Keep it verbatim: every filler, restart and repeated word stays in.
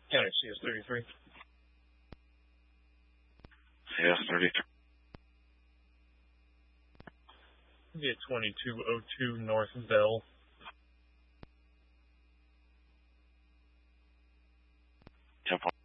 County C S thirty-three. C S thirty-three. Get twenty-two oh two North Bell. ten